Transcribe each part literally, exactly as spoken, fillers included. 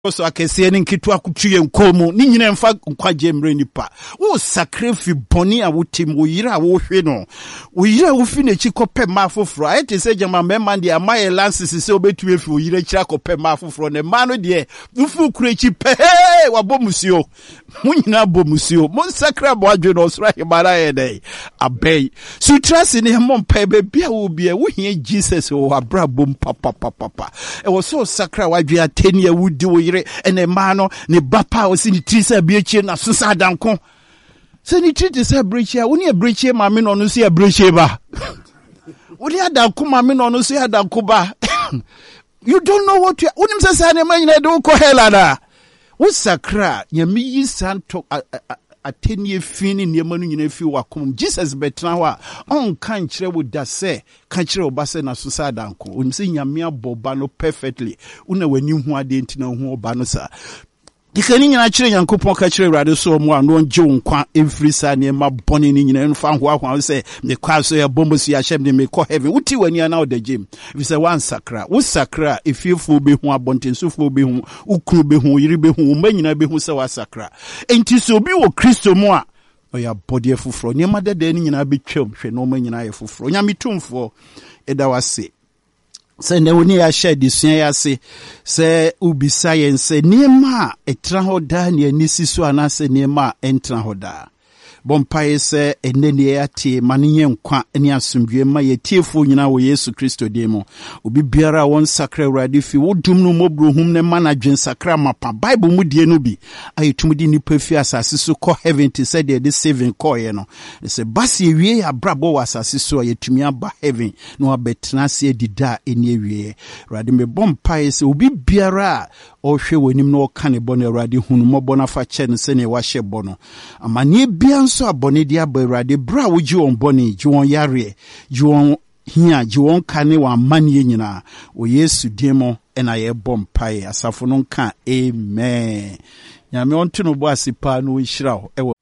so akese ne nketu akutue nkomu ni nyina mfa nkwaje mre nipa wo sacrifice boni a wotim wo yira wo hwe no wo yira wo fi na chi kope ma foforo a ete se jama mema de amaye lances se obetu efi wo yira kira kope ma foforo ne ma no de ufu kure chi pe wa bomusio mo nyina bomusio mo sakra bo adwe no sra himara ye dey abey sutrase ne mo mpa be bia wo bia wo hia Jesus wo abra bom papa papa e wo so sakra wadwe ateni a wudi wo ene mano ne bapa o si ni trisa biechie na sosa danko se ni trisa biechie woni e biechie ma me no no si e biechie ba woni adanko ma me no no si adanko ba you don't know what you woni mse sa ne manyina de ko helada wo sakra nyame yi santo atenie fini ne manu nyina fi wakom Jesus betra ho a on kan kire wo da se kan kire wo ba se na sosa danko woni se nyame aboba no perfectly una wani hu ade ntina hu oba no sa dikani nyina kire Yankopon ka kire Awurade so mu a no nje nkwa every sa ne ma boni ni nyina nfa ho ahwa se me kwa so ya bombo si ya shem de me ko heaven uti wani ana o da gym if say one sakra wo sakra ifiefu be hu abontensufu be hu ukru be hu yiri be hu manyina be hu se wa sakra enti so bi wo Kristo mu a oya body efufro ne ma dede ni nyina be twam hwe no manyina ye fufro nyame tumfo eda wase se ne woni ya share disua ya se se ubi science niema etra ho da ne anisi so anase niema entra ho da bompaye se enene ya tie manenye nkwa ne asomdwe ma ye tiefo nyina wo Yesu Kristo demo obi biara won sakra Awurade fi wodum no mobrohum ne manadwen sakra mapa Bible mu die no bi ayetumdi nipa fi asase so ko heaven to say the saving call ye no se basi ewie ya brabo wasase so yetumi aba heaven no abetena se dida eni ewie Awurade me bompaye se obi biara o hwe wonim no ka ne bɔ no Awurade hunu mɔbɔ na fa kyɛ no se ne wa hye bɔ no amane bia nso abɔne dia ba Awurade bra wo gi on bɔne gi won yare gi won hia gi won ka ne wa mane nyina o Yesu demo ena ye bɔ mpae asafo no nka amen nyame onto no bo asipa no nhira ho ewo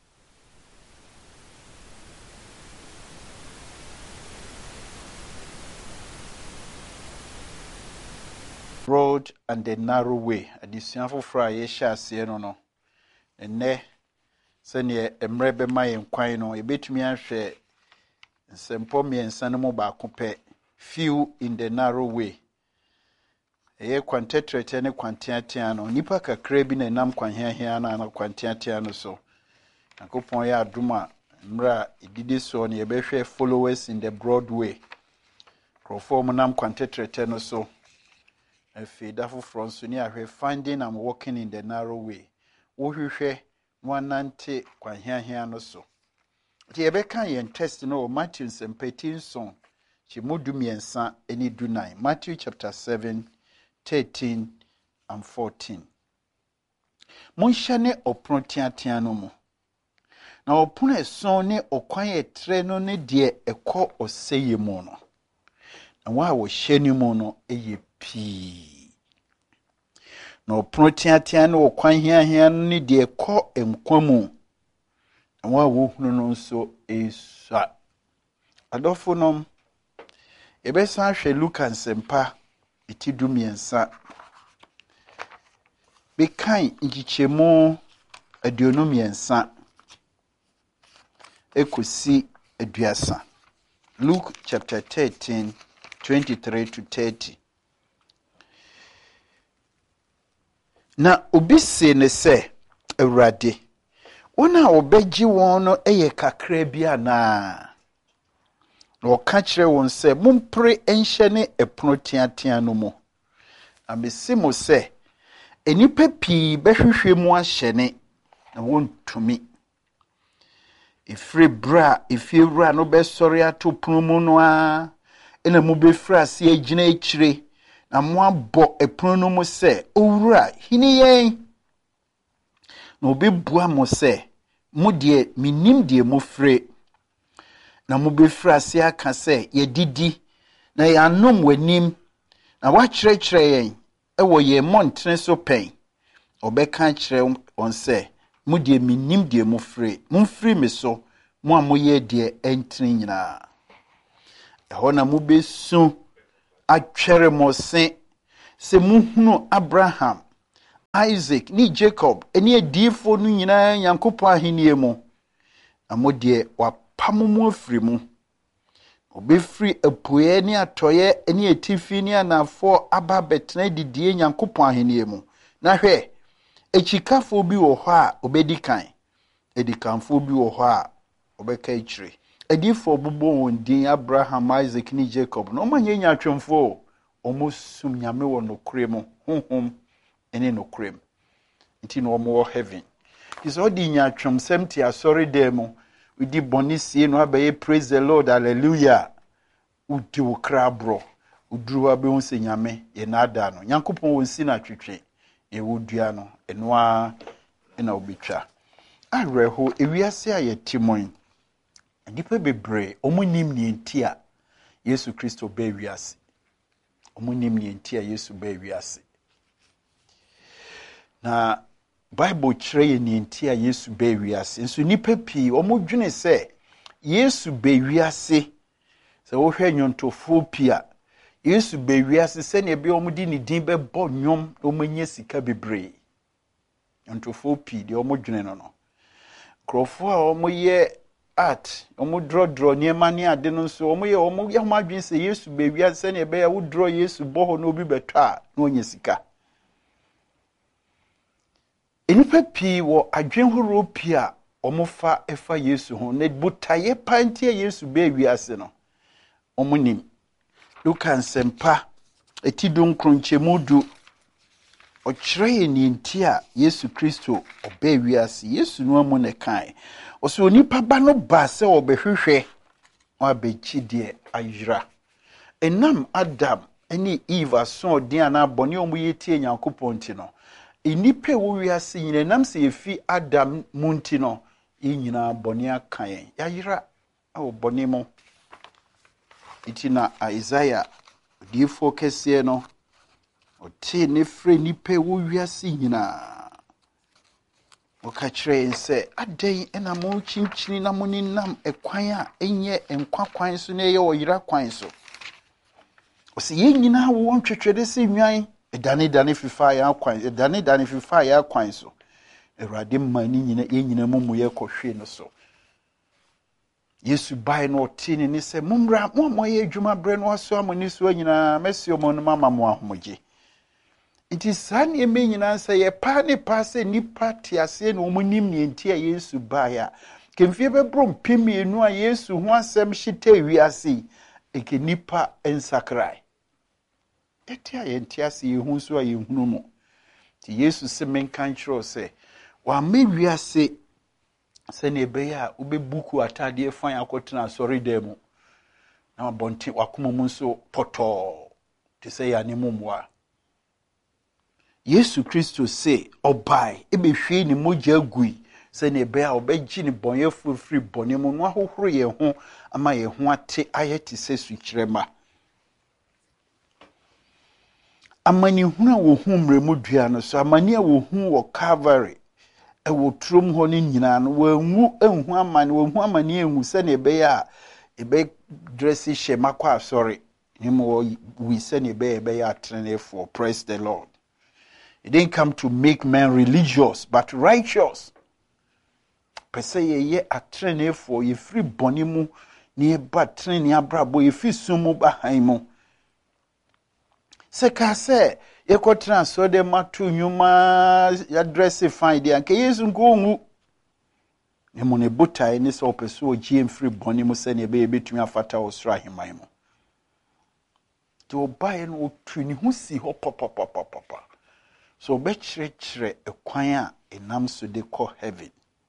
road and the narrow way adisian foforo a ye sha se no no enne se ne emre be maye nkwan no ebetumi ahwe nsempo miensa no mo ba kopɛ few in the narrow way eye kwantetrete ne kwantiatia no nipa kakra bi na nam kwanhiahia na na kwantiatia no so akopon ya aduma mra ididi so ne ebehwe followers in the broad way crofom nam kwantetrete no so Fidafo from Sunia, finding and walking in the narrow way. Wohwehwe nwanante kwa hia hia no so. Ti ebeka yen test no Matthew seventeen song. Chi modu miensa eni du nine. Matthew chapter seven, thirteen and fourteen. Monhane opron tiatia no mo. Na opon eson ne okwan etre no ne de ekọ oseye mo no. Na wa wo hyeni mo no eye pii. No protiatia no kwan hia hia ni de ko emkwamu. Na wa wo hunu no nso esa. Adofo nom ebesa hwe Luka nsempa itidu miensa. Bekan nkichemu aduonu miensa. Ekosi aduasa. Luke chapter thirteen, twenty-three to thirty. Na obi se ne se Awurade wona obegi won no eye kakra bia na na oka kire won se mumpre enhye ne epono tiatia no mo amesimo se enipa pii behwehwe mu ahye ne na wontumi ifre bra ifiewura no be sori ato pono mu no a ena mu be fra se agina ekire na mo abo epono no mu se owura hini yen na obi bua mo se mo de minim de mo fre na mo be fra se aka se ye didi na ya nom wanim na wa kyerɛkyerɛ yen e wo ye montre so pen obeka kyerɛ on se mo de minim de mo fre mo fre me so mo amoye de entri nyina e na mo be su atwere mo se se muhunu Abraham Isaac ni Jacob eni adifo no nyina Nyankopon ahenie mu amodie wapamomo afiri mu obefiri apoye ni atoye eni etifi ni anafo aba betena didie Nyankopon ahenie mu na hwe echikafo bi wo ho a obedikan edikanfo bi wo ho a obeka ichire adifo bubo wondin Abraham Isaac ni Jacob no manye nyatwemfo omusum nyame wo nokure mu honhom ene nokrem nti no mo heaven is all the nyatwem semti asori demo we di bonisie no abaye praise the Lord hallelujah udi wo krabro uduru abe wonse nyame ye nada no Nyankopon wonsi na twetwe e wodua no eno a ena obitwa areho ewiase aye timon ndipe bebre omunim ni entia Yesu Kristo be wiase omunim ni entia Yesu be wiase na Bible kyerɛ ni entia Yesu be wiase nso nipa pii omudwene sɛ Yesu be wiase sɛ wo hwɛ nyontofo pia Yesu be wiase sɛ ne be omudi ni din be bɔ nwom omanye sika bebre nyontofo pii de omudwene no no krofo a omoyɛ art omudrodro niema ne ade no nso omoyɛ omoyɛ homadwene sɛ Yesu be wiase ne be ya wo dro Yesu bɔ ho no obi betɔ a na onye sika enipa pii wo adwenhoro pia omofa efa Yesu ho ne butaye pantie Yesu be wiase no omonim Luka nsempa etidon kronchemudu okyerɛ ni ntia Yesu Kristo obe wiase Yesu no amu ne kan oso onipa ba no ba se obehwehwɛ o abechi de ayira enam Adam eni Eve aso odin ana bone omuye tie Nyankopon ti no enipa wo wiase nyina nam se efi Adam munti no nyina bone akan yayira awo bone mo itina Isaiah di focus ye no oti ne frɛ nipa wo wiase nyina o ka kyerɛ nse adan ena mo chinchini na mo ninam ekwan a enye enkwa kwan so na ye oyira kwan so o se ye nyina wo ntwetwede se nwan edane dane fifa ya kwan edane dane fifa ya kwan so Awurade mani nyina ye nyina mumu ye kɔhwe no so Yesu bai no tini ni se mumra mo moye adwuma bre no aso amoni so nyina mesio mo no mama mo ahomoje Iti sane eme nyina se ye pa ne pa se nipa tiase no omunim ne entia Yesu bai a kemfie bebro mpemienu a Yesu ho asem hyete wiase eke nipa ensakrai etia ye ntiase ye hu so a ye hunu mo ti Yesu se menkan kyerɛ se wa me wiase se ne be ya ubebuku atade fan akotena sori demo na bonti wakoma mu nso poto te se ya ne mumwa Yesu Kristo se obai ebehwe ni mogya gui se ne be ya obegyi ni bonyefo free bone mu no ahohoro ye ho ama ye ho ate ayeti se sukyerema amani huna wo hu mremu dua no so amani a wo hu wo Calvary e wo trom ho ni nyina no wo nwu enhu amani wo hu amani enhu se ne be ya ebe dress she makwa asori ni mo we se ne be be ya train for praise the Lord. It didn't come to make men religious but righteous. Pese ye ye a train for ye free bonimu ni ba train ya brabo ye fi sumu bahan mu se ka se ye ko transfer de matu nyuma ya dress fine de anke Yesu nko nwu ne mo ne botai ni so peso ogie free bonimu se ne be ye betumi afata osra himan mu to buy no tuni hu si ho papa so be kire kire ekwan a enam so de ko heaven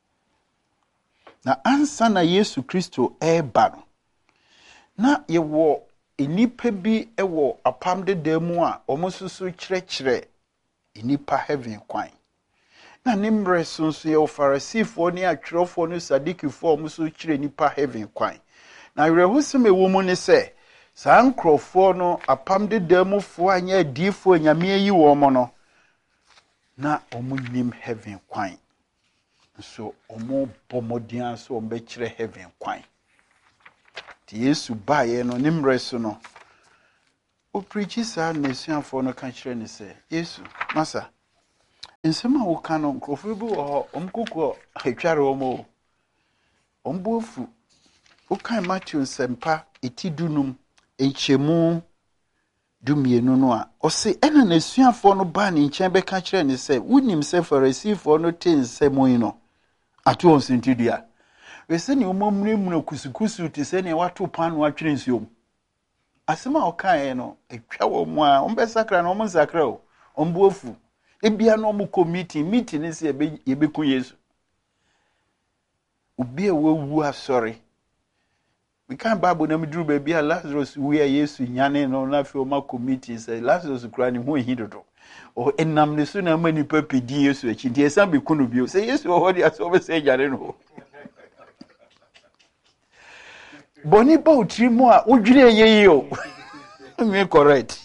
na ansa na Yesu Kristo eba no na ye wo enipa bi ewo apam de demu a omosusu kire kire enipa heaven kwan na nimre sunsu ye Farisifo ni atwerofo no Sadikifo omosusu kire enipa heaven kwan na werehusem ewo mu ne se saa nkrofo no apam de demu fo anya adifo nyame yi wo mo no na omunim heaven kwan so omo bomodian so ombe kire heaven kwan ti Yesu baye no nimre so no o preach sa nesuafo no ka kire ne se Yesu masa nsema wo kano nkrofo bi wo omkuko atware omo ombofu wo kan Matthew sempa etidunum enchemu dumienu no a ose ena na suafo no ba ne nchen be ka kire ne se wonim se Pharisee no tensemo yi no ato on sintidia we se ne omomre mu na kusukusu te se ne wato pan no atwere nsuom asema o kan no etwa wo mu a ombe sakra no om sakra o ombofu ebia no mu committee meeting ni se ye be ku Yesu obi e wawu asori we can't Bible na medru ba bia Lazarus we are Yesu nyane no na fi o ma committee say Lazarus kura ni ho hidodo o enam ne so na mani papedi Yesu achi die san be kunu bio say Yesu o hodi aso be say jare no boni ba utri mu a odwire yeyi o me correct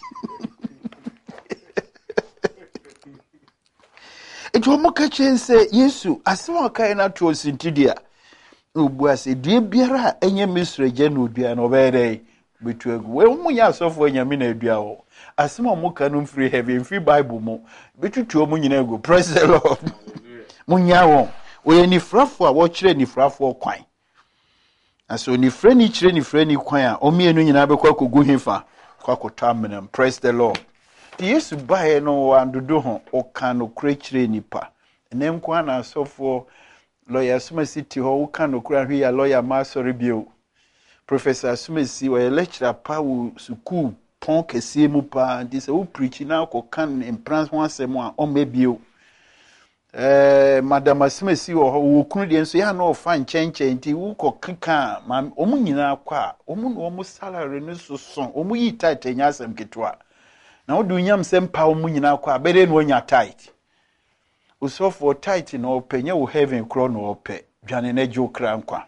ejo mo ka chense Yesu asema kai na to sintidia ubu ase due biara enye misreje na odua na obere betu agu we mu nya asofo nyame na adua ho asema mo ka no free heaven free Bible mo betutu mo nyina agu praise the Lord mo nya wo we ni frafo a wo kire ni frafo kwan aso ni frɛ ni kire ni frɛ ni kwan a omienu nyina be kwa kogu hifa kwa kotamnam praise the Lord. The Yesu bae no andodo ho o kan no kure kire nipa enem kwa na asofo lawyer Sumasi ti ho ka no kura hwe ya lawyer ma sorry bio Professor Sumasi we lecturer pa wo school pon kese mu pa ndi se wo preach na ko kan in prance ho asem a o mebio eh Madam Sumasi wo kunu de nso ya na o fa nchenchen nti wo ko keka o mu nyina kwa o mu no o mu salary no so so o mu yi tight nya asem ketwa na wo du nyam sem pa o mu nyina kwa bere no nya tight so for tight no penye wo heaven kro no ope dwane na jo kra nkwa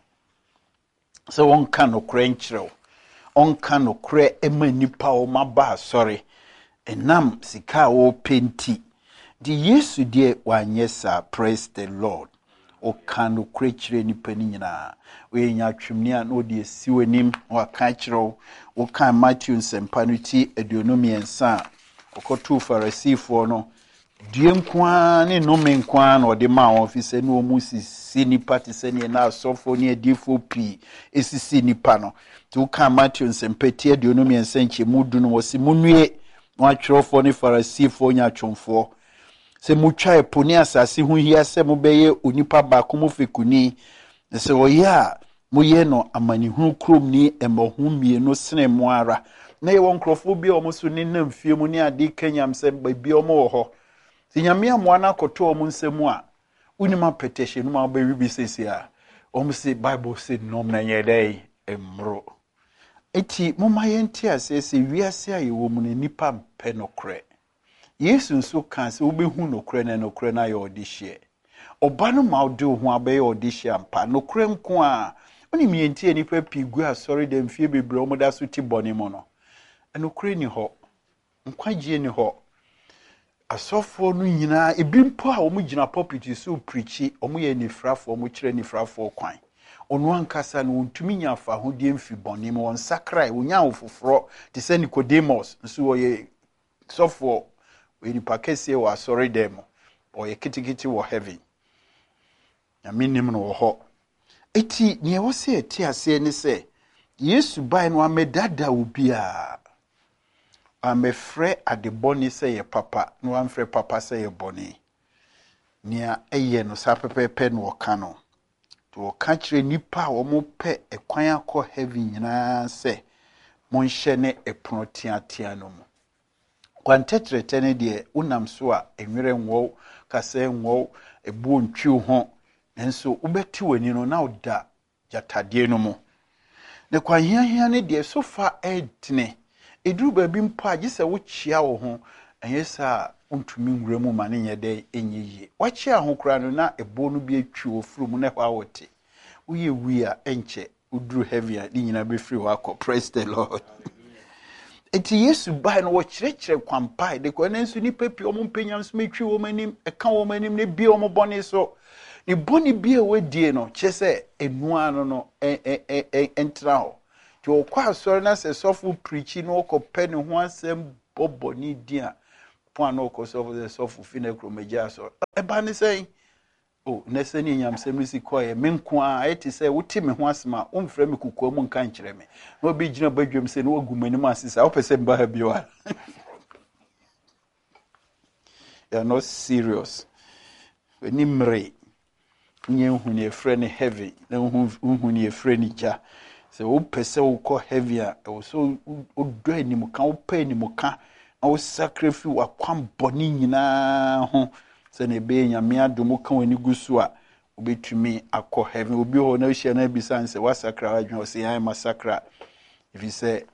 so won ka no kra nkyerɛw on ka no kra ema nipa o maba sorry enam sika wo penti di Yesu die wanyesa praise the Lord o ka no kra kyerɛ nipa ni nyina we nya twemni a no de siwenim wa ka kyerɛw wo ka Matthew nsempa no ti aduonum yensa okotu Pharisee fo no die nkwa ne no menkwa na ode ma office ne omu sisi nipa te se ne na asofo ne adifo pi esisi nipa no to ka Matthew nsempeti aduonum yensanche mudu no wose munue no atwerofo ne Farisifo nya atwomfo se mutwa eponi asase hu hia se mobeye onipa ba ko mufekuni se oya moye no amanihu krom ni emohu mienu sene mo ara na ye won krofo bi o muso ne namfie mu ne ade kanyam se ba bi o mo ho Sinyame amwana koto omu nsemu a unima petition ma ba wi bi sesi a omu se Bible say nom na yedai emro eti moma yenti asese wiase aye wo mu ne nipa mpe nokre Yesu nso kan se obehu nokre na nokre na ye odihye oba no ma ode ho abaye odihye ampa nokre nko a oni mienti nipa pigu asori dem fie bebre omu da so ti bone mo no nokre ni ho nkwagie ni ho asofo no nyina ebimpo a omu gina pulpit so preachi omu ye nifrafo omu kire nifrafo kwan onu ankasa no ntumi nya fa ho die mfi bone mo won sakrai onya ofoforo te se Nicodemus nso wo ye sofo we ni pakese wa sorry dem o ye kitikiti wo heaven ya minim no wo ho eti ne wo se eti ase ni se Yesu bai no amedada obia amefre adeboni se ye papa no amfre papa se ye boni nia eye no sapepepe no ka no to ka kire nipa wo mo pe ekwan akọ heaven nyina se monhye ne epono tiatia no mu kwantetrete ne de unam so a enwere nwo kase nwo ebu ntwi ho nenso ubeti wani no na oda jatade no mu ne kwanhiahia ne de so fa edne eduru ba bi mpo agise wo chia wo ho enyesa untumi nwura mu ma ne nyede enyiyi wa chia ho kura no na ebo no bi atwi wo furu mu na hwa wote uye wi a enche uduru heavy a nyina be free wako praise the Lord. Eti Yesu bai no wo kirekire kwampai de ko nensu ni pepi omo mpenya so metwi wo manim eka wo manim ne bi omo bone so ni boni bi e wadie no chese enua no no entra ho to kwa asori na se sofu preach no ko pe ne ho asem boboni dia point no cause of the soft fine chromagia so e ba ne say oh na se ni nyam sem si koye me nko a e ti say wuti me ho asema o mfra me kukuo mu nka nkire me na obi gina badwam se na wagu manim asisa wo pese mba ha biwa you are not serious ni mre nye hu ne frɛ ne heavy na hu hu ne frɛ ne ja se wo pese wo kɔ heavy a wo so wo do anim ka wo pa anim ka na wo sacrifice wa kwam boni nyina ho se ne be nyame adom ka wani gusu a obetumi akɔ heavy obi ho na hye na bisan se wa sakra adwen o se yan masakra if you say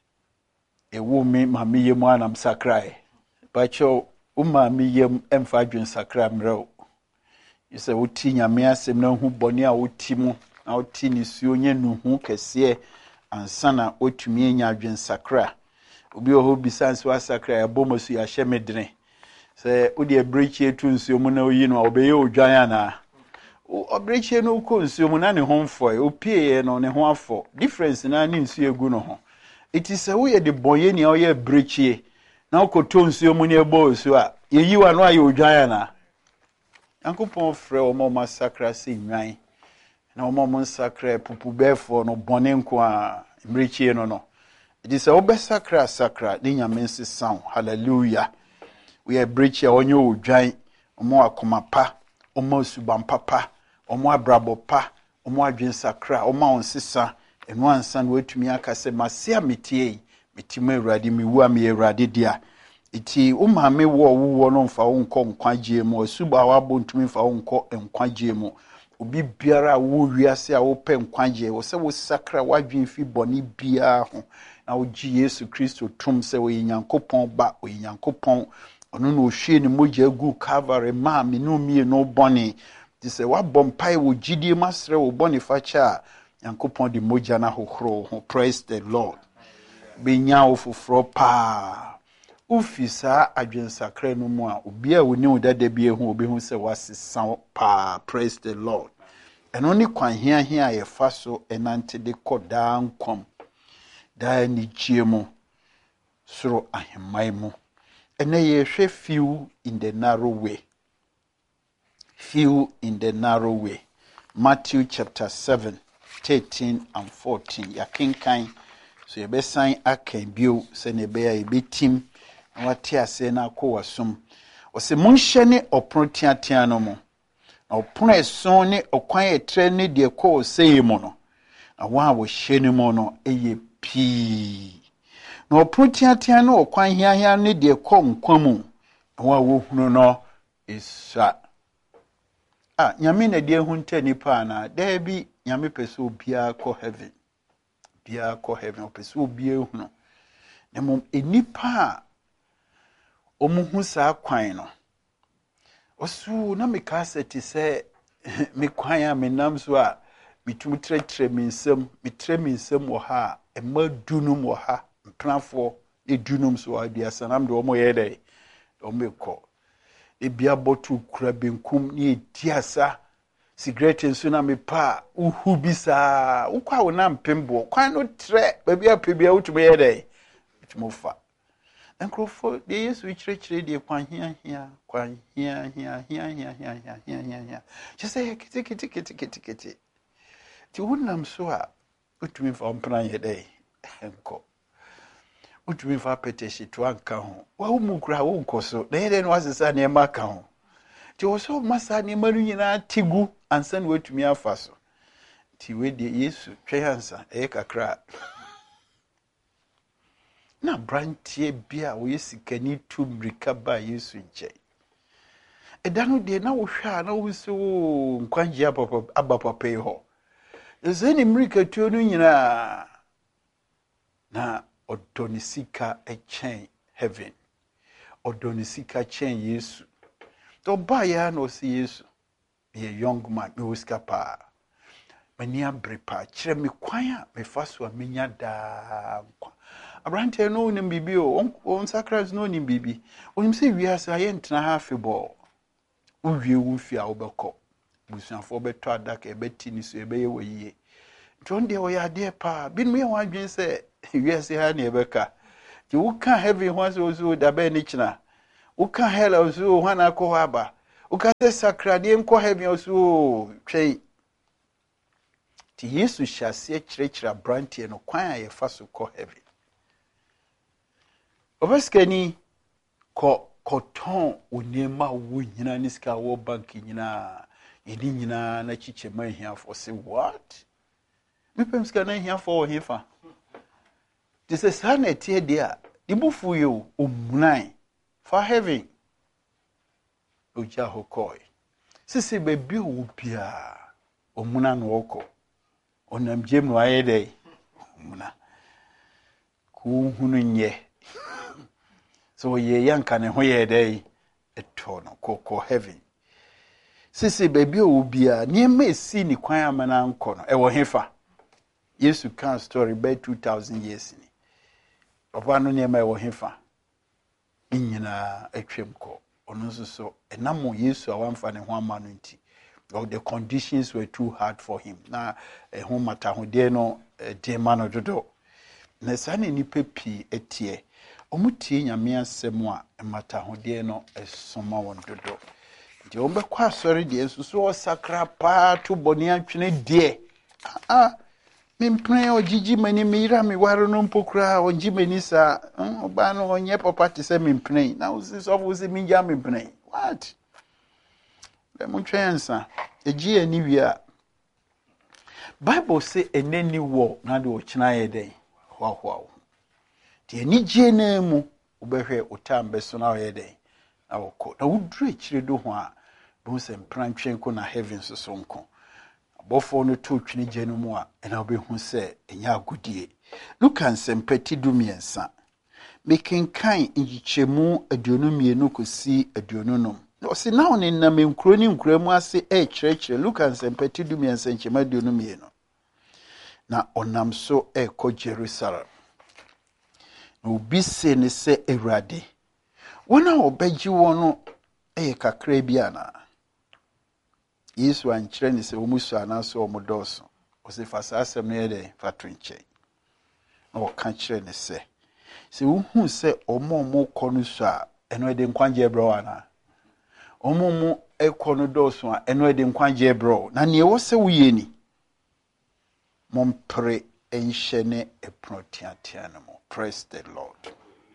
e wo me ma me yemu anam sakra e ba cho o ma me yem emfa adwen sakra mrɛ you say wo ti nyame asem na hu boni a wo ti mu na wo ti ni suo nye nuhu kese ansana otumi enya adwen sakra obi ho bisan se wa sakra e bɔ masu ya hye medene se wo de brechi etu nsuo mu na oyi no obeye odwan ana o brechi no ko nsuo mu na ne ho mfo o pie no ne ho afo difference na ne nsuo egu no ho it is a we de boye ni o ye brechi na ko to nsuo mu ne ebo so a yeyi wa no aye odwan ana Yankopon frɛ o mo masakra se nwan na o mo masakra pupu befo no bone nko a brechi no no it is a obesakra sakra ne nyame nsesan hallelujah we are breach onyo odwan omo akoma pa omo suban papa omo abrabo pa omo adwen sakra omo onsesa eno ansan wetumi akase masia metie metima awurade mewu am awurade dia iti o maame wo wo no mfa wo nkɔ nkwagie mu suba wa bontumi mfa wo nkɔ nkwagie mu obi biara wo wiase a wo pɛ nkwagie wo sɛ wo sakra wadwen fi bɔne bia ho na wo gi Yesu Kristo tum sɛ wo Nyankopɔn ba wo Nyankopɔn ono no hwie ne mogya gu Calvary ma me no mie no bɔne ti sɛ wa bompai wo gidie masrɛ wo bɔne facha Nyankopɔn de mogya na hohoro ho praise the Lord be nya wo foforo pa ufisa adwen sakra no mu a obi a woni udada bi ehu obi hu sɛ wasesa pa praise the Lord eno ni kwan hia hia ye fa so enante de koda nkom da ni giemu soro ahemai mu ene ye hwe few in the narrow way few in the narrow way Matthew chapter seven thirteen and fourteen ya kenkan so ye besan akan bio se ne be ya betim wati ase na akwa som o se munhye ne opro tiatia no mo na opro eson ne okwan etre ne de ko sei mo no na wa wo hye ne mo no eye pii na opro tiatia no okwan hiahia ne de ko nkwamu na wa wo hunu no isa ah nyame na de hu nta nipa na da bi nyame pese obia ko heaven bia ko heaven pese obia hunu na mom enipa omuhu sa kwan no osu na meka seti se me kwan a menam so a mitum tretre minsem mitre minsem wo ha ema dunum wo ha mpranfo e dunum so adia sanam de omo ye dai omeko e bia botu kura benkum ni ediasa cigarette nso na me pa uhu bisa ukwa wo na mpembo kwan no tre ba bia pe bia utum ye dai utumofa Enkrofo de Yesu ichirechire de kwan hia hia kwan hia hia hia hia hia hia hia hia hia chese kiti kiti kiti kiti kiti ti wunam so a utumi fa mpran ye dai enko utumi fa peteshi to anka ho wa umu kura wo nkoso na ye no asesa na e maka ho ti wo so masa ne manu nyina tigu ansan wetumi afa so ti we de Yesu twensa e kakra na brantie bia wo yesikani tu mrika ba Yesu nche edanu de na wo hwa na wo so nkwanje apapa abapapa e ho ezeni mrika tu no nyina na odonisika echen heaven odonisika chen Yesu to ba ya no si Yesu ye young man me wiskapa mani abrepa kire me kwan a me faso a menya da nkwa Abrante no nim bibi o on sacred no nim bibi onim se wiase aye ntena ha febo uwie wu fi a obekọ busuafo beto adaka ebeti ni so ebeye woyie nton de oya de pa bin me wan dwen se wiase ha na ebeka ti wo ka heavy ho so so da ba ni kina Uka hell also wana ko haba. Uka se sakra de nko heaven also twei. Ti Yesu hyase kyerɛkyerɛ brantie no kwan a yɛfa so kɔ heaven. Obaskani ko koton onema wo nyina ni sika wo bank nyina edi nyina na chiche ma hia for say what? Me pem sika na hia for hefa. This is how na tie dia. Di bufu yo omunai for heaven. Oja hokoi. Sisi bebi wo bia omuna no oko. Onam jem no ayede omuna. Ku hunu nye. So ye yanka ne ho ye dey eto no koko heaven. Sisi baby obia niema esi ni kwan amana nko no e wo hefa. Yesu kan story by two thousand years ni. Papa no niema e wo hefa. Nyina atwem ko. Ono so so enamo Yesu awamfa ne ho amano nti. Or the conditions were too hard for him. Na e ho mata ho de no de mano dodo. Na sane ni pepi etie. Omutie nyame asem a emata hode no esoma won dodo. Nti ombe kwa sori de susu o sakra pa to boni atwene de. Ah mimpre ogigi mani mira mi waro no mpokura ongi mani sa oba no onye papa te se mimpre na usi so usi minja mimpre. What? Be muntwensa egi ani wi Bible say enani wo na de o kina ye den. Wow wow. Ti ni jene mu obehwe utambe so na ye den na woko na wudru akire do ho a bo se mprantwen ko na heaven so so nko abofo no to twini jene mu a na obehu se enya agudie Luka nsempati du miensa mekenkan ngichemu aduonu mienu kosi aduonu nom no se na one na menkuro ni nkuro mu ase e kyerɛkyerɛ Luka nsempati du miensa nchema aduonu mienu na onam so e ko Jerusalem. Obi se ne se Ewurade wona obegi wono eye kakra bi ana Yesu ankyerɛ ne se omusu anaso omodoso o se fasa asɛm ne yede fato nkyɛ na ɔka kyerɛ ne se se wohu se omomo kɔ no so a eno ede nkwagye bro ana omomo ekɔ no doso a eno ede nkwagye bro na ne wo se woye ni mompre enhye ne eprotiatia no mo. Praise the Lord.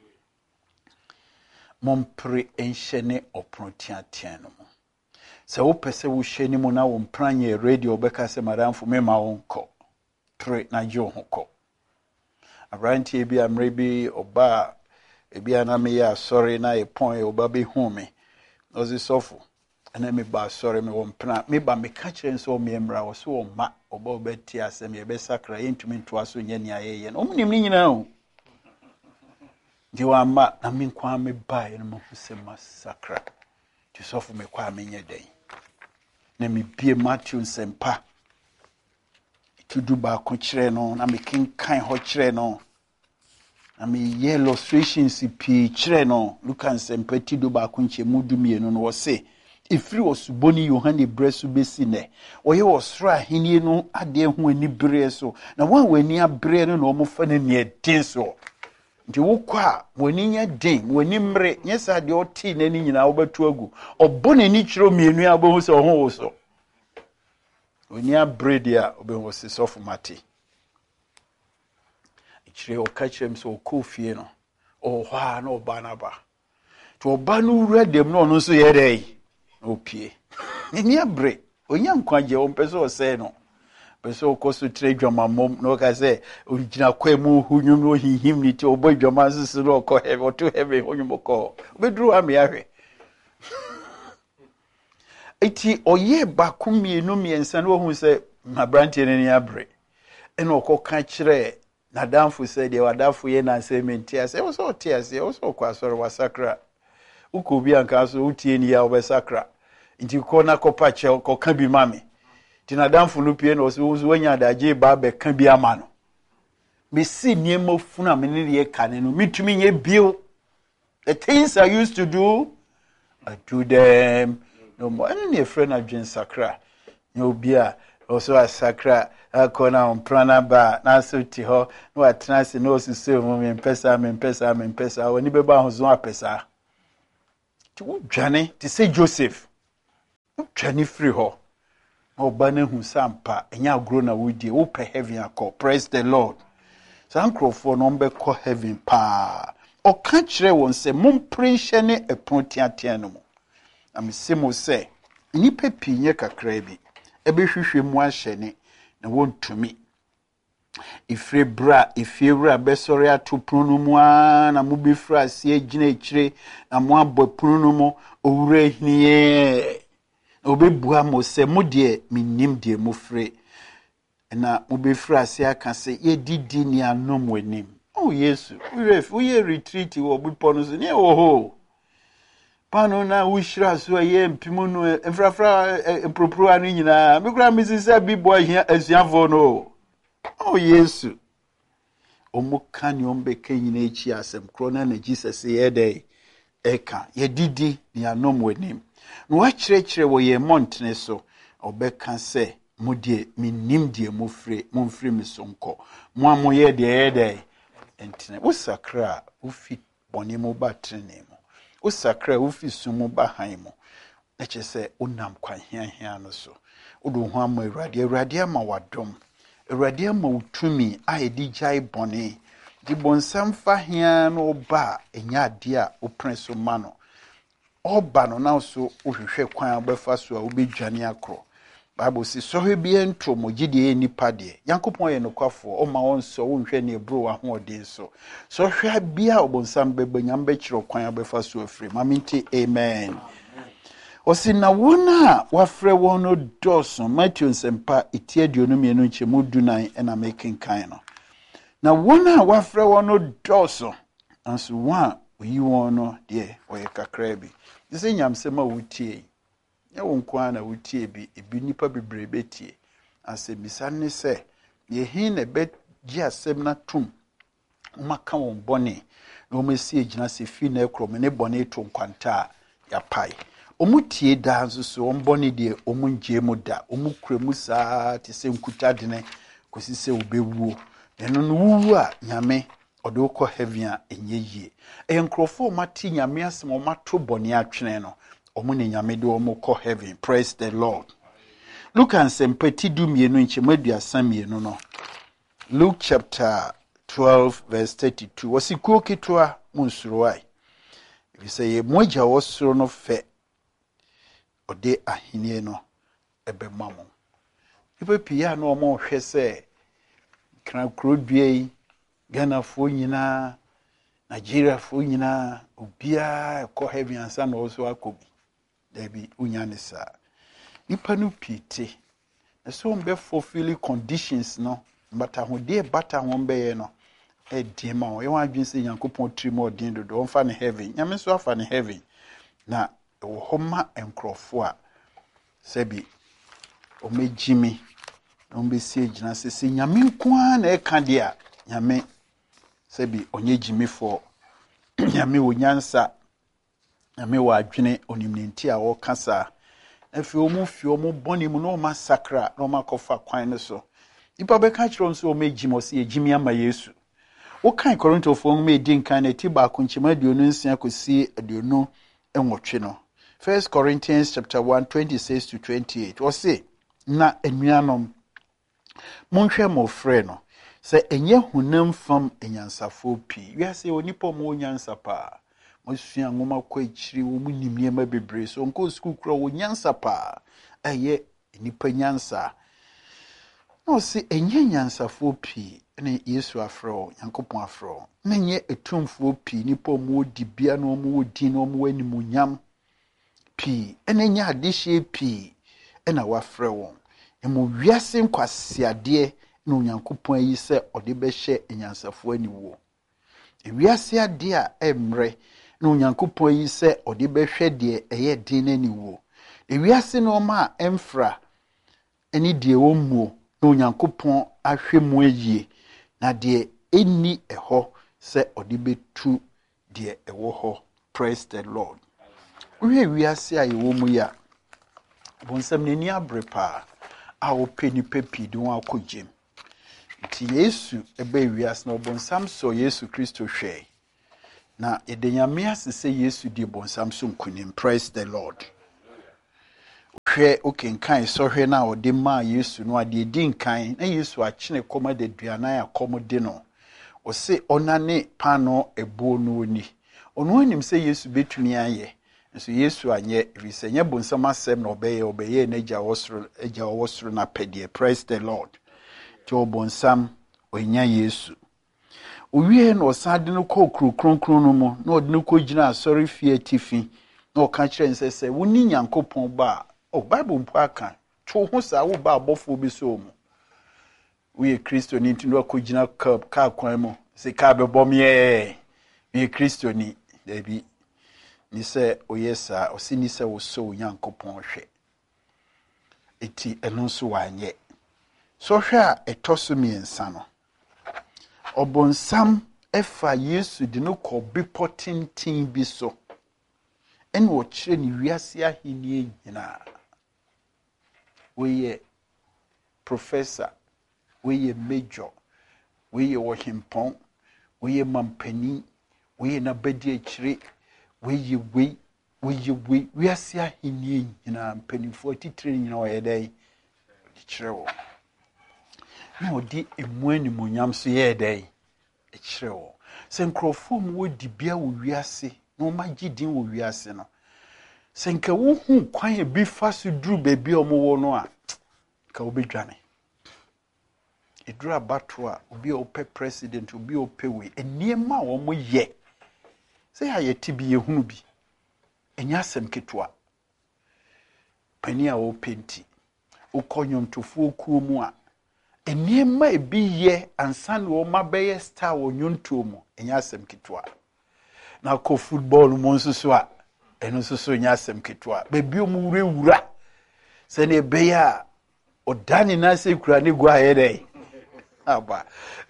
Mompre enhye ne oprotiatia no mo. Se wo pese wo hye ni mo na wo mpranye radio obeka se maramfo mema wo nko pre na je ho ko abranti ebi amre bi oba ebi ana me ya sorry na e pon e oba be hu me ozi sofo ana me ba sorry me wo mpra me ba me ka kire nso me mra wo so wo ma oba obeti asem ye be sakra yentumi nto aso nya ni ayeye no omnim ni nyina o di wa ma na me kwa me ba ye no mo se masakra ti sofo me kwa me nya den na me bie Matthew sempa tudu ba ko kire no na me kinkan ho kire no na me ye illustrations pi kire no Luka sempa tudu ba ko nche mudu mienu no wo se ifiri osuboni Yohane bresu besi ne oye osra henie no ade hu ani bere so na wan wani abere no na omofa na ne den so nti wokwa wani nya den wani mre nyesa de oti na ni nyina wobatu agu obone ni kiro mienu abo so ho wo so wani abere dia obeho se sofu mate ikire okachirem so okofie no ohwa na obana ba to obanu redem no no so ye dei opie ni abre onya nkwaje o mpeso ose no peso okoso tre dwama mom no ka se origina kwemu hunyum no hihim ni ti obo dwama sisi no ko heaven to heaven hunyum ko bedru am ya hwe eti oye bakumi no miensa no hu se mabrantie ni abre eno okoka kire na damfu se de wadafu ye na se menti ase wo so tie ase wo so kwa soro wasakra ukobi anka so utie ni ya obesakra nti ko na kopa che ko kan bi mame tinadamfo no pie no so wanya daje ba be kan bi ama no me si niema funu amene ne ye kane no mitumi nye bio the things I used to do I do them no more any friend adwen sakra no bia also asakra akona on prana ba na so ti ho no atena se no so so mo me pesa me pesa me pesa woni beba ho zo apesa To Johnny, to say Joseph. Johnny free her. Oh, Banner who sampa, and ya grown a wood, you open heaven a call. Praise the Lord. Sankro for number call heaven pa. Or catch re one say, Mum prishene a pontia tianum. I'm Simo say, Nipe pinye kakrebi. Ebe shushe mwa shene, na won't to me. Ifre bra, ifre besore atu prunumu na mubifra siye jine chire, na mwabwe prunumu, ure niye. Obe bua mo se modie minim die mofre na mobefra se aka se ye didi ni anom wanim. Oh Yesu, we we retreat wo bipo no so ne oho. Pano na wushira so ye mpimo no enfrafra empropro anu nyina. Me kura misisa bibo ahia asuafo no. Oh Yesu. Omuka ni ombe kenyina echi asem krona na Jesus ye dey eka ye didi ni anom wanim. No wa chire wo ye montene so obeka se modie minim die mofre momfre misonko mo amoye de ede entene wo sakra wo fi bone mo batrene mo wo sakra wo fi sumu ba han mo eche se onam kwa hia hia no so wo do ho ama Awurade Awurade ama wadom Awurade ama utumi a edi jai bone di bonsam fa hia no ba enya ade a wo prince ma no oba no na so ohwehwe kwan abefa so a obedwane akro Bible says so he be ento mo gide nipa de Yankopon ye nokwafo o ma won so wonhwe ne ebro wa ho odin so so hwa bia obonsam bebanyam be kiro kwan abefa so afri maminti amen osi na wona wafre wono doso Matthew sempa itie duonu mienu nchemu dunan ena making kan no na wona wafre wono doso anso wa oyi wono de oyekakrabi Dise nyamsema wutie. Ya wonkwa na wutie bi ebi nipa bebrebe tie. Ase bisane se ye hin na be gi asem na tum. Maka won bone. Na omesi egina se fi na ekrom ne bone to nkwanta ya pai. Omutie da nso so on bone de omunje mu da. Omukremu saa te se nkuta dene kosi se obewuo. Eno no wuwu a nyame Odo uko heaven a enye yie. E nkrofo mati nyame asem o mato bone atwene no. Omo ne nyame de omo ko heaven. Praise the Lord. Luke and sempeti du mienu nchemadu asamienu no. Luke chapter twelve verse thirty-two. Wasikuo kitwa munsuruai. If say ye moja wosuro no fe ode ahenie no ebe mamo. Ipe pia no omo hwe se kran krodue Ghana fo nyina Nigeria fo nyina obia ko heaven ansa na oso akobi there be unyane sa nipa no pite na so mbe fulfill conditions no but ahode bata ho mbe ye no e die ma wo ye wan adwinse Yankopon trimo odin dodo on fa ne heaven nyame so afa ne heaven na wo homa enkrofo a sebi o mejimi no mbe sie gina sese nyame nkoa na e ka dia nyame sebi onye jimi for nyame onyansa nyame wa adwene onimnenti a wo kasa afi omu fi omu boni mu no masakra no makofa kwan ne so ipa be ka kiro nso o mejimo se ejimi ama Yesu wo kan Korinto fo mu edi nkan na ti ba kunchima aduonu nsia kosi aduonu enwotwe no First Corinthians chapter one twenty-six to twenty-eight wo se na enuanom monhwe mo frɛ no se enye hunam fam enyansafo pi wi ase onipa mo nyansa pa mo sua ngoma kwa ichiri wo mu nimniema bebre so nko school kura wo nyansa pa eye enipa nyansa no se enye nyansafo pi ne Yesu afro Yankopon afro na enye etumfo pi nipa mo dibia no mo wodi no mo animunyam pi ene enye adehye pi ena wafrɛ won emo wiase nkwasiade no Nyankopon ayi se ode be hye enyansafo aniwo ewiase ade a emre no Nyankopon ayi se ode be hwe de eye din aniwo ewiase no ma emfra eni de womuo no Nyankopon ahwe mu ayie na de eni eho se ode be tu de ewo ho. Praise the Lord. We wiase ayi wo mu ya bonsam neni abrepa a wo peni pepi de won akogem ti Yesu ebe wiase no bonsam so Yesu Kristo hwe Na edenyame asese Yesu di bonsam so nkunim. Praise the Lord. Hwe okenkan so hwe na ode ma Yesu no ade di nkan na Yesu akene koma de duana ya komode no. O se onane pano ebuo no oni. Ono anim se Yesu betumi aye. Nso Yesu anye risenya bonsam asem na obeye obeye na eja wosoro eja wosoro na pedie. Praise the Lord. Jo bonsam onya Yesu. Owie no osade no ko krokronkron no mu na ode no ko gina asori fie tifi na o ka kire nse se woni Nyankopon ba o Bible mpo aka to ho sa wo ba abofo bi so mu we Kristo ni ntindo ko gina ka ka kwan mu se ka be bom ye we Kristo ni dabi ni se oyesa o sini se wo so Nyankopon hwe eti eno so wanye so hwe a etoso miensa no obonsam efa Yesu di no ko bipotintin bi so en wo kire ni wiase ahenie nyina we professor we major we wohimpon we mampani we na bedi akire we we we we wiase ahenie nyina mpanifo titire nyina wo yedai kire wo no di emuani monyam so yedai kire wo senkrofo mu wodi bia wo wiase no magidin wo wiase no senka wo hu kwan bi fa so duru bebi omo no a ka obedwane edura bato a obi ope president obi ope we eniema wo mo ye se ha yeti bi ehunu bi enya asem ketwa pani a wo penti ukonyomtofo okuo mu a eniema ebi ye ansan wo mabeye star wo nyonto mu enya asem ketwa na ko football mo nsusu a eno nsusu enya asem ketwa bebi omu wure wura se ne beya odani na se kura ne gwa yedai aba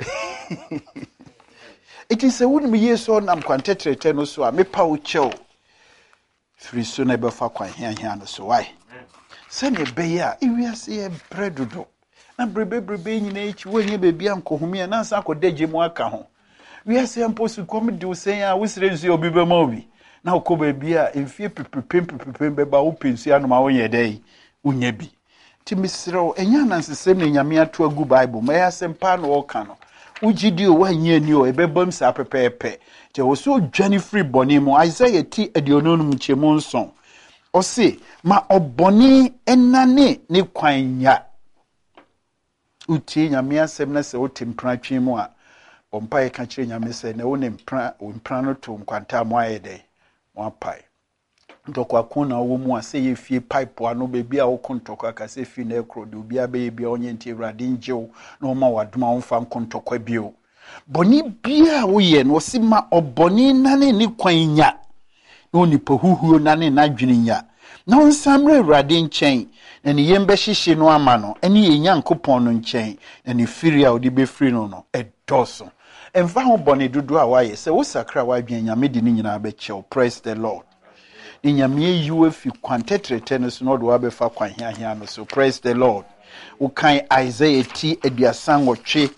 it is a wouldn't be Yesu nam kwantetrete no so a mepa wo chew firi so na be fa kwan hia hia no so why se ne beya iwiase e bredodo na brebe brebe nyina echi wonye bebi ankohomia na nsa akodaje mu aka ho wiase mposu kom de usen a wusire nsu obi be ma obi na okoba bia emfie pepepem pepepem be ba wo pensu anu ma wonye dai unya bi timisiro enya nansesem ne nyame ato agu Bible ma ya sempa no oka no ugidi o wanye ni o ebebam sa pepepe te wo so dwane free boni mu Isaiah ti adiono mu chemu nson o se ma oboni enane ne kwanya uti nyame asem na se otempra twen mu a ompa e ka kire nyame se na wo ne mpra mpra no to nkwanta mu ayede mo apai ntokwa kuna wo mu ase ye fie pipe ano bebi a wo kontokwa ka se fi na ekro de obi abe bia onye nti Awurade njew na oma waduma wo fa kontokwa bio boni bia wo ye no si ma oboni nane ni kwanya no ni pohuhuo nane na dweninya na onsamre Awurade nchen na ni yembe hihye no ama no ene ye Nyankopon no nchen na ni firi a odi be firi no no edoso emfa ho boni dodo a waye se wo sakra wa dwen nyame di ni nyina be chew. Praise the Lord. Inyame yiwe fi kwantetrete no so no do abefa kwan hia hia no so. Praise the Lord. Ukan Isaiah ti aduasan wotwe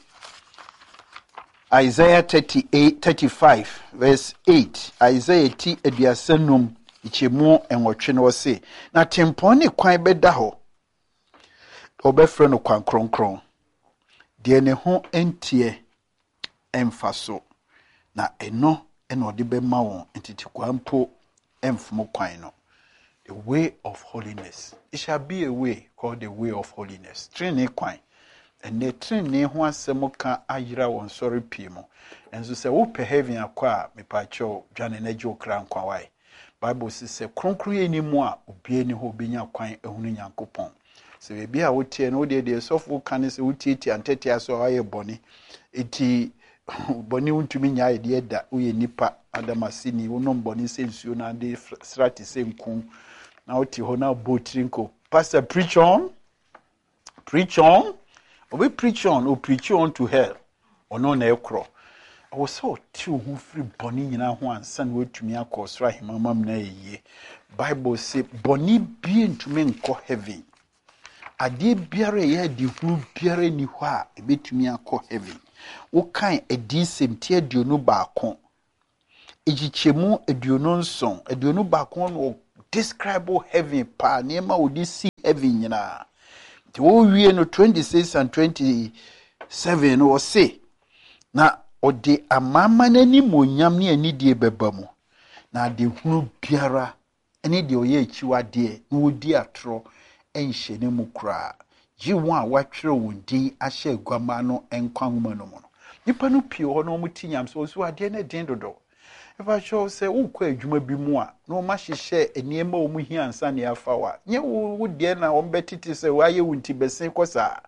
Isaiah thirty-eight thirty-five verse eight. Isaiah ti aduasanum ichemu enwotwe no se na tempon ne kwan beda ho obefre no kwan kronkron de ne ho entie emfaso na eno eno de be ma won entiti kwampo emfumo kwan no. The way of holiness. It shall be a way called the way of holiness. Train kwan. And the train ho asemo ka ayira won sorry pimo. And so say wo pe heaven akwa me pa cho dwane na jo kra nkwa wai. Bible says say kronkron eni mu a obi eni ho benya kwan ehunu Nyankopon. Se be bia wo tie no de de sofo kan se wo tie tie antete aso aye boni. Eti boni untumi nya ide da uye nipa adamasini wonom boni sensuo na de strati senku na oti ho na botrinko pastor preach on preach on we preach on or preach on to hell ono na ekro o so ti hu free boni nyina ho ansa na wotumi akosra himamam na yiye. Bible say boni bi ntumi nko heaven ade biare ye di hu biare ni ho a ebetumi akọ heaven. Wo kan edi semtie aduonu baako ejichemu aduonu nson aduonu baako no describe heaven pa niema odi see heaven nyina ti wo wie no twenty-six and twenty-seven no say na odi amama nani monyam ne anidie beba mu na de hunu biara ene de oye achiwade na wodi atro enhye ne mu kra ji won a watwere wodi ahye agwama no enkwahoma no mu no nipa no pie ho no mutinyam so so ade na den dodo efa show say ukwa adwuma bi mu a no ma hyehye eniema o mu hia ansa ne afa wa nye wo de na o mbetiti say waye wunti besen kosa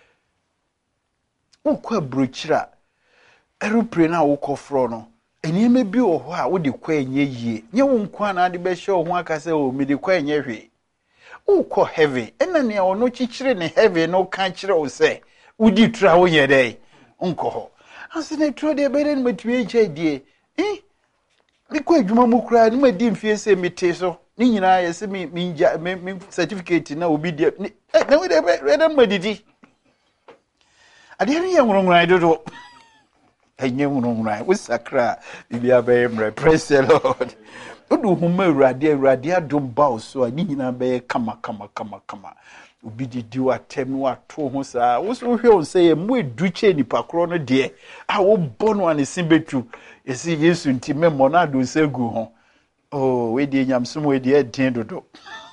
ukwa brochira aeroplane na wokofro no eniema bi o ho a wo de kwa enye yie nye wo nkwa na de be show ho aka say o mi de kwa enye hwe ukwa heaven ena ne ono chichire ne heaven no kan chire o say udi tra wo ye dai nko ho asine tro de be den matue je die eh Likwa adwuma mu kura ni madi mfie se mete so ni nyina yesi mi minja mi certificate na obi dia na we de reda madidi ade ni yenwronwran dodo enye nwronwran we sakra bibia be mre praise the Lord odu huma urade urade adom ba so ni nyina be kama kama kama kama obi didi watem no ato ho saa wo so hwe on say mu eduche nipa kro no de a wo bono ane simbetu esi Yesu nti memmo na do segu ho oh we de nyamsom we de den dodo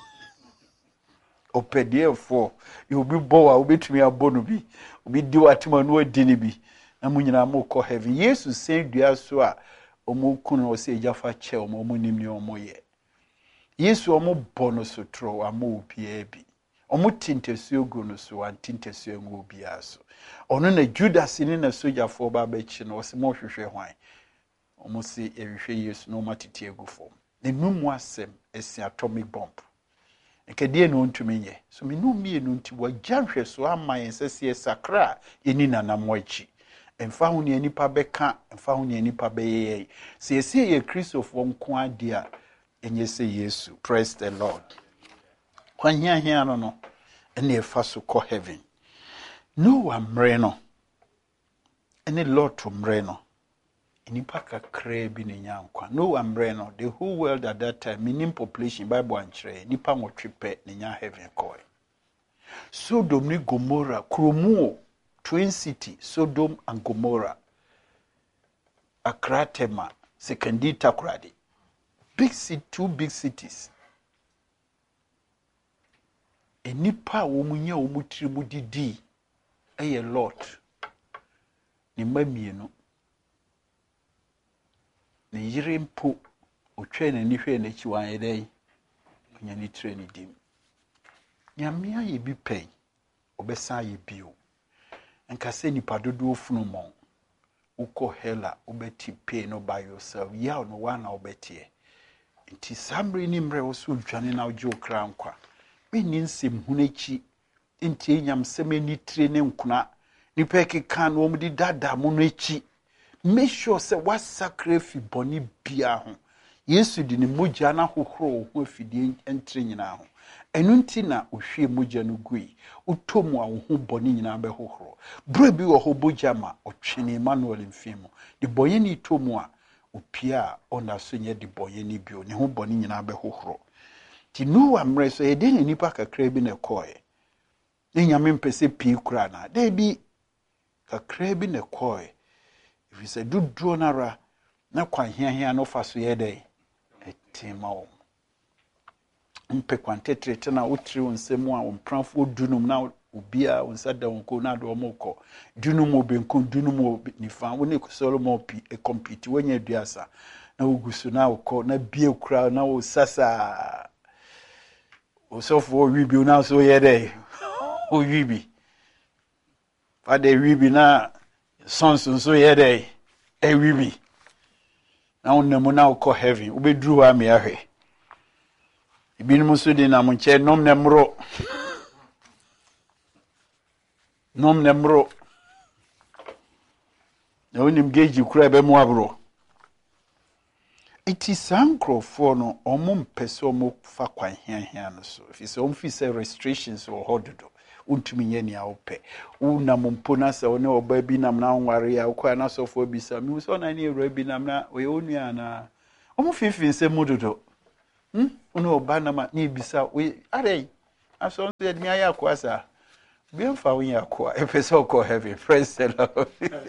opedie fo you be bowa obetumi abono bi obi di watem no adini bi na munyina mo ko heaven Yesu sen dua so a omukunu o se jafa che omo nimni omo ye Yesu omo bono so tro amo obi bi omo tintesuo gu no so antintesuo ngu obi aso ono na Judas ni na sojafo ba ba chi no se mo hwehwe hwan omo se ehwehwe Yesu no matete egu fom ne numu asem esi atomic bomb nkede no ntumi nye so me nu mie no nti wagyanhwe so aman sese sakra eni nanamwachi emfa hu ne nipa beka emfa hu ne nipa beye se ese ye Christopher nko ade a enye se Yesu praise the Lord kwanya hia no no ene efa so ko heaven no amre no ene Lord to mre no nipa kakra bi ne nyankwa no amre no the whole world at that time minimum population Bible anchre nipa nwotwepe ne nya heaven koi Sodom ni Gomorrah kromu twin city Sodom and Gomorrah Akratema Sekendi Takrade big city two big cities enipa wo munye wo mutiri mu didi eye Lot ni mamienu ni yire mpo otwe na ni hwe na chi wan yedai onya ni tire ni dim nyamia ye bi pen obesa ye bio enka se nipa dodo ofunu mon uko hela obeti pay no by yourself ya no wana obetie nti samre ni mre wo so dwane na ojo kra nkwa beni nsem hunechi nti enyam semeni tire ne nkuna nipa keka no omdi dada mu no echi make sure say what sacrifice boni bia ho Yesu di ne mogya na hohoro ho afidie entre nyina ho enu nti na ohwie mogya no gui utomu a ho boni nyina be hohoro bro bi wo ho bogya ma otwene Emmanuel mfimo de boye ni tomu a opia ona so nye de boye ni bio ne ho boni nyina be hohoro ti no amre so e de ne nipa kakra bi na koe ne nyame mpese pi kura na de bi kakra bi na koe if you say do do nara na kwa hia hia no fa so ye de etima o mpe kwantetre tena utri onsemu a ompranfo dunum na obia onsada onko na do omoko dunum obenko dunum nifa woni kusolo mo pi e compete wenya duasa na ugusu na okọ na bie kura na o sasa osofo wibi na so ye de o wibi fa de wibi na sonso so ye de e wibi na onemu na okọ heaven obedru wa me ahwe ibinum so di na munche nom ne mro nom ne mro na onim geji kura be mu abro iti sankrofo no omo mpese omo fa kwan hiahia no so if so omo fi say restrictions or hododo untumi nye ni awope una mumpo na se one oba bi nam na nware ya kwa na sofo bi sa mi so na ni ewra bi nam na we onua na omo fifi se mudodo hm uno obanama ni bisa we are aso nso yɛ nya yɛ akwasa bi mfa wo yɛ akwa efese okɔ heaven praise the Lord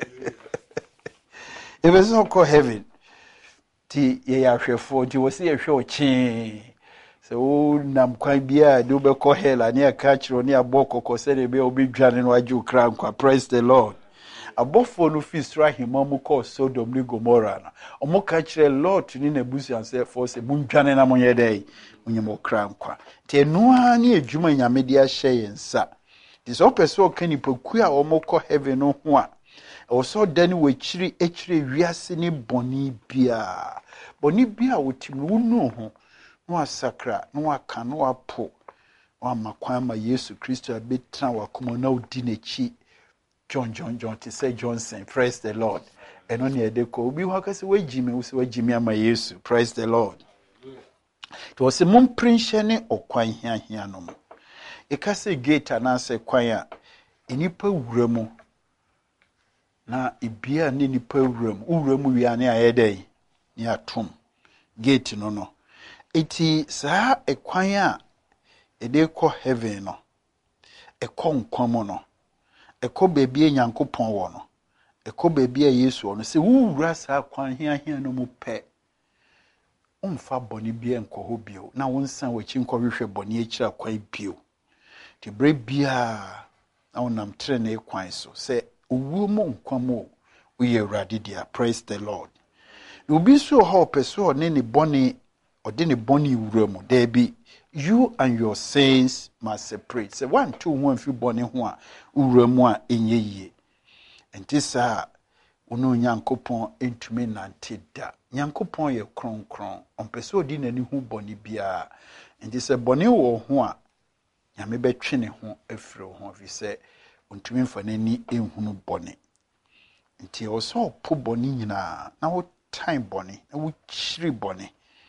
efese okɔ heaven ti yɛ yɛ ahwɛfo ti wo se yɛ hwɛ o chi se wo nam kwan bia de wo bɛkɔ hell ani aka kyerɛ ni abɔ kokɔ se de be obi dwane no agye ukra nkwa praise the Lord abɔfo no fi sra hima mu kɔ Sodom ni Gomorrah na ɔmo ka kyerɛ Lot ni nabusian se for se mu dwane na mo yɛ dɛ munyem okra nkwa te noa ni adwuma nyame de ahyɛ yensa dis opeso ka ni paku a ɔmo kɔ heaven no ho a ɔso dani wachiri echiri wiase ni boni bia boni bia wotim wo nu ho no asakra no aka no apo wa makwan ma Yesu Kristo abetra wakoma na odi n'echi John John John to say Johnson praise the Lord eno ne edeko obi ho akase wagime wo se wagime ama Yesu praise the Lord to se mum prince ne okwan hia hia no mo e ka se gate na se kwan a enipa wura mu na ibia ne nipa wura mu wura mu wi ane ayedai ni atom gate no no eti saa ekwan a ede kɔ heaven no ekɔ nkwan no ekɔ beebi Nyankopɔn wɔ no ekɔ beebi a Yesu wɔ no se wura saa kwan hia hia no mu pɛ umfa boni bia nkɔ hɔ bio na wonsan wachi nkɔ hwehwɛ boni akira kwan bio te bre bia na wonam tre na kwan so se owu mo nkwa mo uye Awurade dia praise the Lord no bi so ho peso ne ne boni ode ne boni wura mu there be you and your sins must separate say one two one fi boni ho a wura mu a enye yie enti sa ono Nyankopɔn entumi nante da Nyankopɔn ye kronkron ompese odi nani hu boni bia enti se boni wo ho a nyame betwe ne ho afiri ho fi se ontumi mfa nani ehunu boni enti o so po boni nyina na wo time boni na wo chiri boni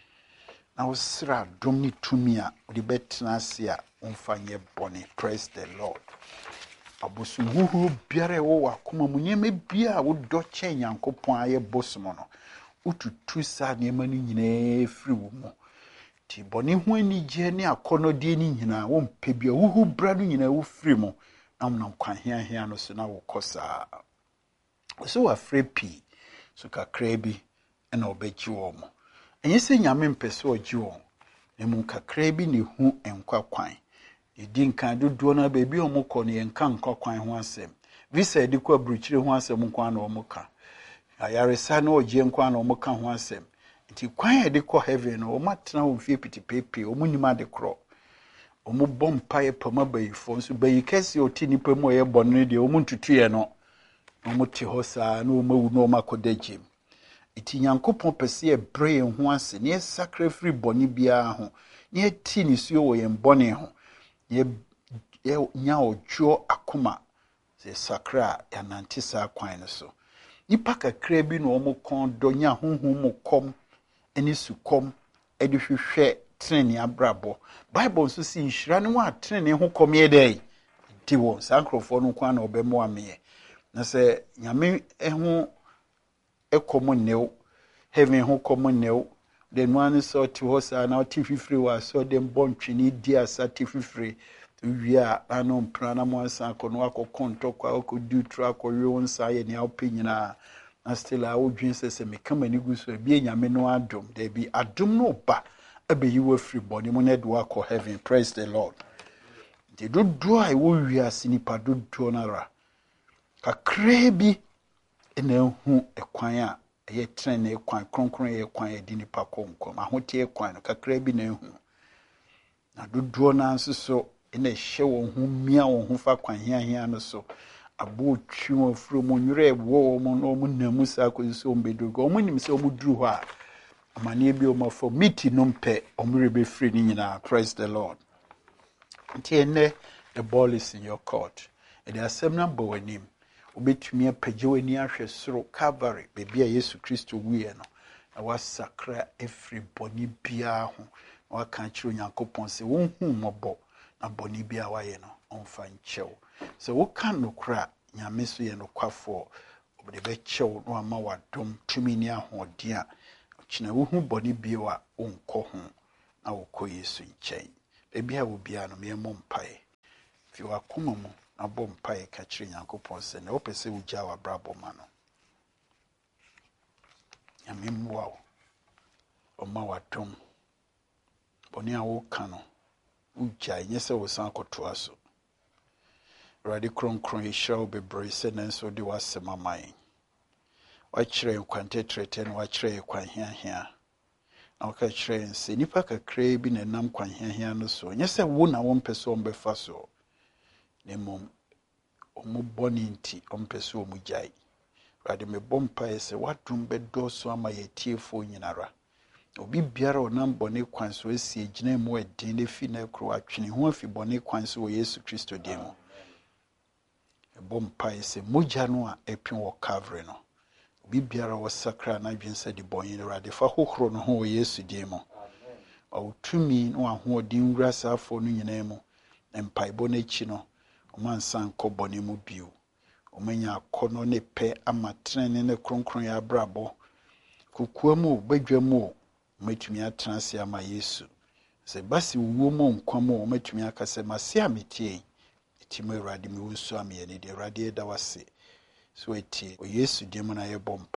na wo sra dom ni tumi a odi betena ase a omfa nye boni praise the Lord abosu huhu biare wo wakoma mu nyeme bia wo do che Nyankopɔn aye bosomo no ututu sa nema ni nyina firi wo mu ti boni ho ani je ne akonodie ni nyina wo mpe bia huhu bra no nyina wo firi mu na mo nkwa hia hia no so na wo kosa so wa frepi so kakra bi na obeji wo mo enye se nyame mpese oji wo ne mu kakra bi ne hu enkwa kwan edi nkan dodo na beebi omukọ ne enka nkwa kwan ho asem visa edi kwa bruchire ho asem nkwa na omuka ayaresa na oje nkwa na omuka ho asem nti kwan edi kọ heaven no omatena ho fie pitipepe omunima de kro omu bompa ye pama bayifo nso bayikasi oti nipa mu ye bonne de omuntutuye no omuti ho saa na omawu na omakodagem iti Nyankopɔn pese e bre ho ase ne sacrifice boni bia ho ne ti ni suo wo ye boni ho ye ye nya ojo akoma se sakra ya nantisa kwan no so nipa kakra bi no omo kon do nya honhom mo kom eni sukom edi hwehwe treni abrabo bible so si nhira ne wa treni ho kom ye dai ti wo sankrofo no kwan na obemo ame na se nyame eho ekomo new heaven ho komo new the one so ti ho sa na ti fifiri wa so dem bontwini di asa ti fifiri wia anu prana mo asa ko no akokonto kwa akodu tra ko wi nsa ye ne awpe nyina na still a wodwin sese me kama ni guso bi nyame no adom there be adom no ba abeyi wa free body mo ne do akọ heaven praise the Lord de do do ai wo wi asinipa do do nara kakra bi ena hu ekwan a ye tren na ekwan kronkron ye ekwan ye di nipa konkom ahote ekwan no kakra bi na hu na do do na nso ena hye wo hu mia wo hu fa kwan hia hia no so abo twi wo fro mo nwure wo mo no mo namu sa ko so mbedogo mo nim se o muduru ho a amane bi o mafo miti no mpe o mrebe free ni nyina praise the Lord ntene the ball is in your court and there are some number wanim obetumi apagye wani ahwe soro Calvary bebi a Yesu Kristo wiye no na wasakra every boni bia ho wa kan kiro Nyankopɔn se wo hu mobo na boni bia wa ye no onfa nchew so wo kan no kra nyame so ye no kwafo obde be chew no ama wadom tumi ni ahoden a China uhu boni biwa unko hun na uko Yesu nkyɛn. Ebi a wo bia no me mo mpae. Fi wakoma mu na bɔ mpae ka kyerɛ Nyankopɔn sɛ na wopɛ sɛ wogya wa brabɔ ma no. Nyame mmoa wo. Ɔma wadom. Bɔne a woka no ugya nyɛ sɛ wo san kɔtoa so. Awurade kronkron ehyira wo bebree sɛ nanso de wasɛm ama yɛn. Wakyerɛ nkwantetrete no wakyerɛ kwanhiahia. Na waka kyerɛ sɛ nipa kakra bi na nam kwanhiahia no so. Nyɛ sɛ wo na wo mpɛ so ɔmbɛfa so. Ne mom ɔmo bɔne nti ɔmpɛ so ɔmo gyae. Awurade me bɔ mpae sɛ wadom bɛdɔɔso ama yɛtiefo nyinara. Obi biara onam bɔne kwan so esi gyina mu ɛden ne fi na kro atwene ho afi bɔne kwan so wɔ Yesu Kristo dim mu. Ebo mpae sɛ mogya no a ɛpin wɔ Calvary no. Obi biara wɔ sakra na dwen sɛ de bɔne Awurade fa hohoro no ho wɔ Yesu dim mu. Ɔtumi no ahoɔden wura saafo no nyinaa mu. Mpaebɔ no akyi no ɔmansan kɔ bɔne mu bio. Ɔmanya akɔnɔ ne pɛ ama trene ne kronkron ya brabɔ. Kukua mu badwa mu metumi atena se ama Yesu. Se basi wuo mo nkwa mo metumi akase mase ametie. Etimo Awurade me wonso ame ne de Awurade da wase. So etie o Yesu de mo na ye bom